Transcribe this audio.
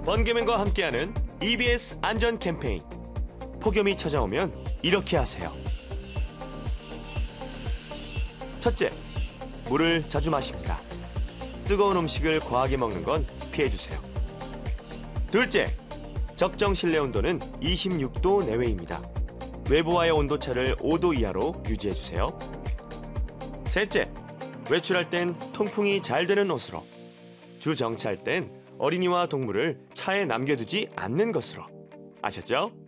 번개맨과 함께하는 EBS 안전 캠페인. 폭염이 찾아오면 이렇게 하세요. 첫째, 물을 자주 마십니다. 뜨거운 음식을 과하게 먹는 건 피해주세요. 둘째, 적정 실내 온도는 26도 내외입니다. 외부와의 온도차를 5도 이하로 유지해주세요. 셋째, 외출할 땐 통풍이 잘 되는 옷으로. 주 정차할 땐 어린이와 동물을 차에 남겨두지 않는 것으로. 아셨죠?